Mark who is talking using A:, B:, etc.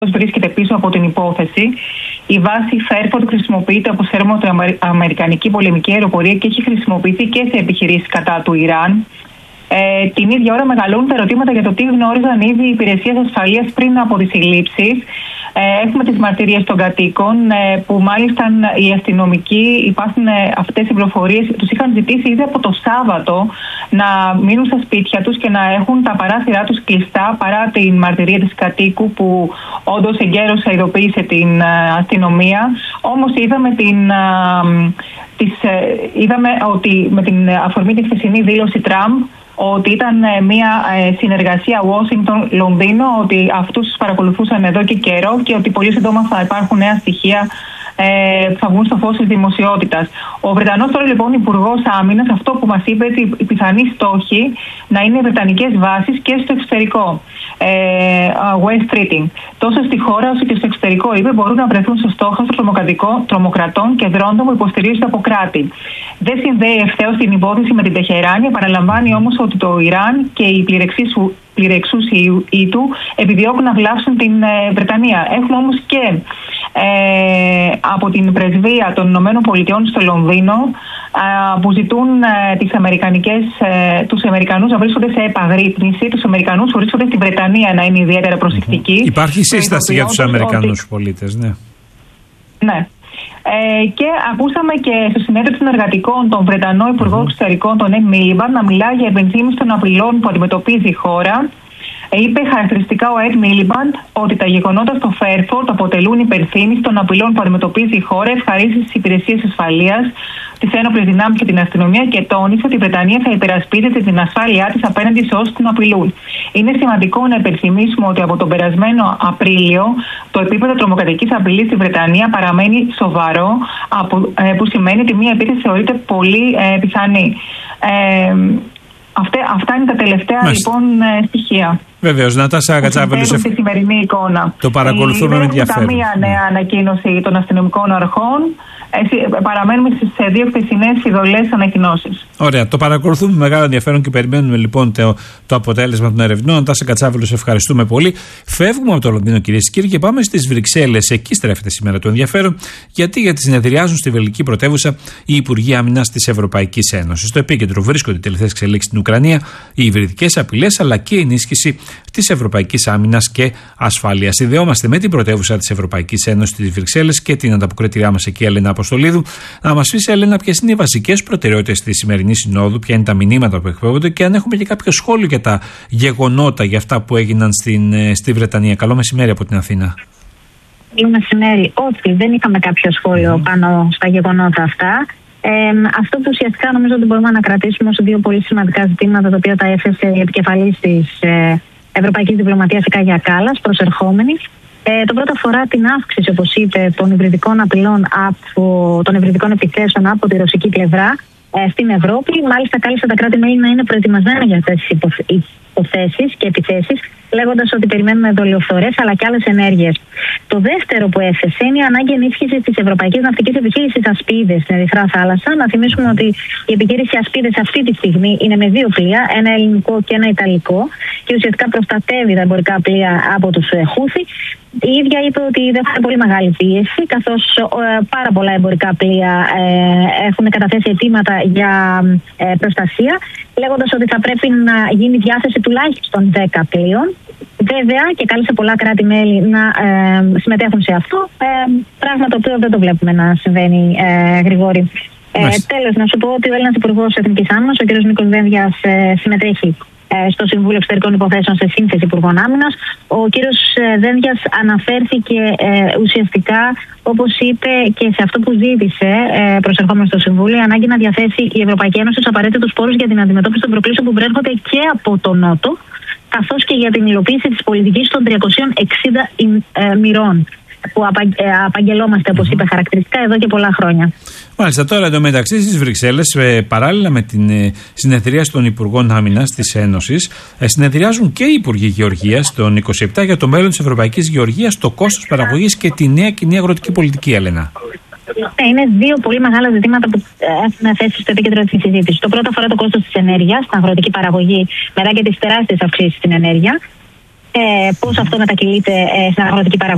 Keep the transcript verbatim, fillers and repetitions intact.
A: βρίσκεται πίσω από την υπόθεση. Η βάση Fairford χρησιμοποιείται, όπως ξέρουμε, από την Αμερικανική πολεμική αεροπορία και έχει χρησιμοποιηθεί και σε επιχειρήσεις κατά του Ιράν. Ε, την ίδια ώρα μεγαλώνουν τα ερωτήματα για το τι γνώριζαν ήδη οι υπηρεσίες ασφαλείας πριν από τις συλλήψεις. Ε, έχουμε τις μαρτυρίες των κατοίκων, ε, που μάλιστα οι αστυνομικοί, υπάρχουν ε, αυτές οι πληροφορίες, τους είχαν ζητήσει ήδη από το Σάββατο να μείνουν στα σπίτια τους και να έχουν τα παράθυρά τους κλειστά, παρά την μαρτυρία της κατοίκου που όντως εγκαίρως ειδοποίησε την ε, αστυνομία. Όμως είδαμε την... Ε, τις, ε, είδαμε ότι με την αφορμή τη χθεσινή δήλωση Τραμπ ότι ήταν μια συνεργασία Washington-Λονδίνο, ότι αυτούς τους παρακολουθούσαν εδώ και καιρό και ότι πολύ σύντομα θα υπάρχουν νέα στοιχεία που θα βγουν στο φως της δημοσιότητας. Ο Βρετανός τώρα λοιπόν Υπουργός Άμυνας αυτό που μας είπε, ότι οι πιθανοί στόχοι να είναι βρετανικές βάσεις και στο εξωτερικό. West Streeting. Τόσο στη χώρα όσο και στο εξωτερικό, είπε, μπορούν να βρεθούν στο στόχο τρομοκρατών και δρόντων που υποστηρίζονται από κράτη. Δεν συνδέει ευθέως την υπόθεση με την Τεχεράνη, παραλαμβάνει όμως ότι το Ιράν και οι πληρεξούσιοι του επιδιώκουν να βλάψουν την ε, Βρετανία. Έχουμε όμως και ε, από την πρεσβεία των Ηνωμένων Πολιτειών στο Λονδίνο ε, που ζητούν ε, τις Αμερικανικές, ε, τους Αμερικανούς να βρίσκονται σε επαγρύπνηση, τους Αμερικανούς που βρίσκονται στην Βρετανία να είναι ιδιαίτερα προσεκτικοί.
B: Mm-hmm. Υπάρχει σύσταση για τους Αμερικανούς ότι... πολίτες, ναι.
A: Ναι. Ε, και ακούσαμε και στο συνέδριο των εργατικών τον Βρετανό Υπουργό mm-hmm. Εξωτερικών, τον Ed Miliband, να μιλάει για επενθύμηση των απειλών που αντιμετωπίζει η χώρα. Ε, είπε χαρακτηριστικά ο Ed Miliband ότι τα γεγονότα στο Fairford αποτελούν υπενθύμηση των απειλών που αντιμετωπίζει η χώρα, ευχαρίστηση στις υπηρεσίες ασφαλείας, τις ένοπλες δυνάμεις και την αστυνομία, και τόνισε ότι η Βρετανία θα υπερασπίζεται την ασφάλειά της απέναντι σε όσους την απειλούν. Είναι σημαντικό να υπενθυμίσουμε ότι από τον περασμένο Απρίλιο το επίπεδο τρομοκρατικής απειλής στη Βρετανία παραμένει σοβαρό, που σημαίνει ότι μία επίθεση θεωρείται πολύ ε, πιθανή. Ε, αυτά, αυτά είναι τα τελευταία Μάλιστα. λοιπόν στοιχεία.
B: Βεβαίως, Νατάσα Κατσάβελου.
A: Σε τη σημερινή εικόνα.
B: Το παρακολουθούμε με ενδιαφέρον.
A: Δεν έχουμε καμία νέα ανακοίνωση των αστυνομικών αρχών. Παραμένουμε στις δύο χθεσινές φιδωλές ανακοινώσεις.
B: Ωραία. Το παρακολουθούμε με μεγάλο ενδιαφέρον και περιμένουμε λοιπόν το, το αποτέλεσμα των ερευνών. Νατάσα Κατσάβελου, σε ευχαριστούμε πολύ. Φεύγουμε από το Λονδίνο, κυρίες και κύριοι, και πάμε στις Βρυξέλλες. Εκεί στρέφεται σήμερα το ενδιαφέρον, γιατί, γιατί συνεδριάζουν στη βελγική πρωτεύουσα οι Υπουργοί Άμυνας της Ευρωπαϊκής Ένωσης. Στο επίκεντρο βρίσκονται οι τελευταίες εξελίξεις στην Ουκρανία, οι υβριδικές απειλές αλλά και η ενίσχυση της Ευρωπαϊκής Άμυνας και Ασφάλειας. Συνδεόμαστε με την πρωτεύουσα της Ευρωπαϊκής Ένωσης της Βρυξέλλες και την ανταποκρίτριά μας εκεί, Ελένα Αποστολίδου. Να μας πεις, Ελένα, ποιες είναι οι βασικές προτεραιότητες της σημερινής συνόδου, ποια είναι τα μηνύματα που εκπέμπονται και αν έχουμε και κάποιο σχόλιο για τα γεγονότα, για αυτά που έγιναν στην, στη Βρετανία. Καλό μεσημέρι από την Αθήνα.
C: Καλό μεσημέρι. Όχι, δεν είχαμε κάποιο σχόλιο mm. πάνω στα γεγονότα αυτά. Ε, αυτό που ουσιαστικά νομίζω ότι μπορούμε να κρατήσουμε ως δύο πολύ σημαντικά ζητήματα, τα οποία τα έθεσε η επικεφαλής της ε, Ευρωπαϊκής Διπλωματίας, η Κάγια Κάλλας, προσερχόμενη. Ε, το πρώτο αφορά την αύξηση, όπως είπε, των υβριδικών απειλών, από, των υβριδικών επιθέσεων από τη ρωσική πλευρά ε, στην Ευρώπη. Μάλιστα, κάλεσε τα κράτη-μέλη να είναι προετοιμασμένα για αυτές τις υποθέσεις και επιθέσεις, λέγοντας ότι περιμένουμε δολιοφθορές αλλά και άλλες ενέργειες. Το δεύτερο που έθεσε είναι η ανάγκη ενίσχυσης της Ευρωπαϊκής Ναυτικής Επιχείρησης Ασπίδες στην Ερυθρά Θάλασσα. Να θυμίσουμε ότι η επιχείρηση Ασπίδες αυτή τη στιγμή είναι με δύο πλοία, ένα ελληνικό και ένα ιταλικό, και ουσιαστικά προστατεύει τα εμπορικά πλοία από τους Χούθι. Η ίδια είπε ότι δέχονται πολύ μεγάλη πίεση, καθώς ε, πάρα πολλά εμπορικά πλοία ε, έχουν καταθέσει αιτήματα για ε, προστασία, λέγοντας ότι θα πρέπει να γίνει διάθεση τουλάχιστον δέκα πλοίων. Βέβαια, και κάλεσε πολλά κράτη-μέλη να ε, συμμετέχουν σε αυτό, ε, πράγμα το οποίο δεν το βλέπουμε να συμβαίνει ε, γρηγόρη. Ε, τέλος, να σου πω ότι ο Έλληνας Υπουργός Εθνικής Άμυνας, ο κ. Νίκος Δένδιας, ε, συμμετέχει στο Συμβούλιο Εξωτερικών Υποθέσεων σε σύνθεση Υπουργών Άμυνας. Ο κύριος Δένδιας αναφέρθηκε ε, ουσιαστικά, όπως είπε, και σε αυτό που ζήτησε ε, προσερχόμενο στο Συμβούλιο, η ανάγκη να διαθέσει η Ευρωπαϊκή Ένωση τους απαραίτητους πόρους για την αντιμετώπιση των προκλήσεων που προέρχονται και από τον Νότο, καθώς και για την υλοποίηση της πολιτικής των τριακοσίων εξήντα ε, μοιρών, που απα, ε, απαγγελόμαστε, όπως είπε, χαρακτηριστικά εδώ και πολλά χρόνια.
B: Μάλιστα, τώρα εντωμεταξύ στις Βρυξέλλες, ε, παράλληλα με την ε, συνεδρίαση των Υπουργών Άμυνας της Ένωσης, ε, συνεδριάζουν και οι Υπουργοί Γεωργίας των είκοσι επτά για το μέλλον της Ευρωπαϊκής Γεωργίας, το κόστος παραγωγής και τη νέα κοινή αγροτική πολιτική, Έλενα.
C: Ναι, είναι δύο πολύ μεγάλα ζητήματα που έχουν θέσει στο επίκεντρο της συζήτησης. Το πρώτο αφορά το κόστος της ενέργειας, στην αγροτική παραγωγή, μετά και τις τεράστιες αυξήσεις στην ενέργεια. Ε, πώς αυτό μετακυλείται ε, στην αγροτική παραγωγή.